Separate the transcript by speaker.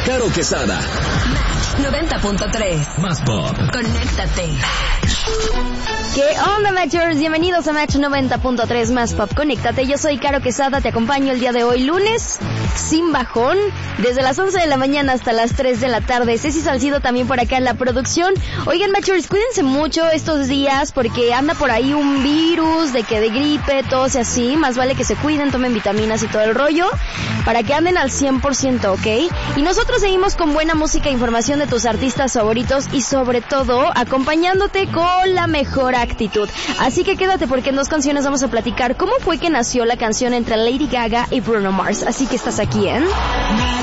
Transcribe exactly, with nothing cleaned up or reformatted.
Speaker 1: Caro Quesada.
Speaker 2: noventa punto tres.
Speaker 1: Más pop.
Speaker 2: Conéctate.
Speaker 3: ¿Qué onda, Matchers? Bienvenidos a Match noventa punto tres Más Pop. Conéctate, yo soy Caro Quesada, te acompaño el día de hoy, lunes, sin bajón, desde las once de la mañana hasta las tres de la tarde. Ceci Salcido también por acá en la producción. Oigan, Matchers, cuídense mucho estos días porque anda por ahí un virus de que de gripe, tos y así. Más vale que se cuiden, tomen vitaminas y todo el rollo para que anden al cien por ciento, ¿ok? Y nosotros seguimos con buena música e información de tus artistas favoritos y sobre todo acompañándote con la mejor actitud. Así que quédate porque en dos canciones vamos a platicar cómo fue que nació la canción entre Lady Gaga y Bruno Mars. Así que estás aquí en...